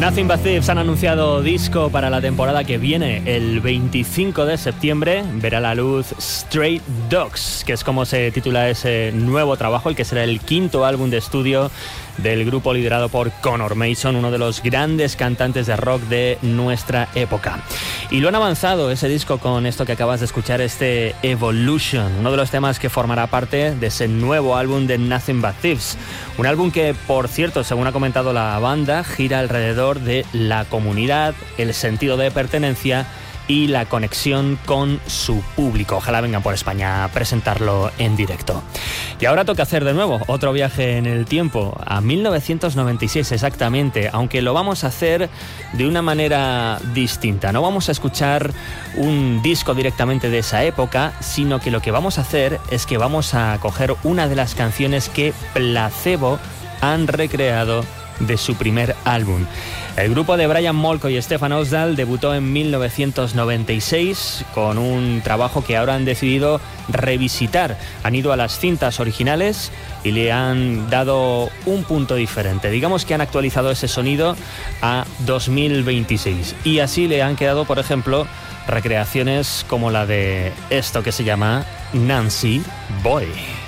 Nothing But Thieves han anunciado disco para la temporada que viene. El 25 de septiembre verá la luz Stray Dogs, que es como se titula ese nuevo trabajo, el que será el quinto álbum de estudio del grupo liderado por Conor Mason, uno de los grandes cantantes de rock de nuestra época. Y lo han avanzado ese disco con esto que acabas de escuchar, este Evolution, uno de los temas que formará parte de ese nuevo álbum de Nothing But Thieves. Un álbum que, por cierto, según ha comentado la banda, gira alrededor de la comunidad, el sentido de pertenencia y la conexión con su público. Ojalá vengan por España a presentarlo en directo. Y ahora toca hacer de nuevo otro viaje en el tiempo, a 1996 exactamente, aunque lo vamos a hacer de una manera distinta. No vamos a escuchar un disco directamente de esa época, sino que lo que vamos a hacer es que vamos a coger una de las canciones que Placebo han recreado de su primer álbum. El grupo de Brian Molko y Stefan Osdal debutó en 1996 con un trabajo que ahora han decidido revisitar. Han ido a las cintas originales y le han dado un punto diferente. Digamos que han actualizado ese sonido a 2026 y así le han quedado, por ejemplo, recreaciones como la de esto que se llama Nancy Boy.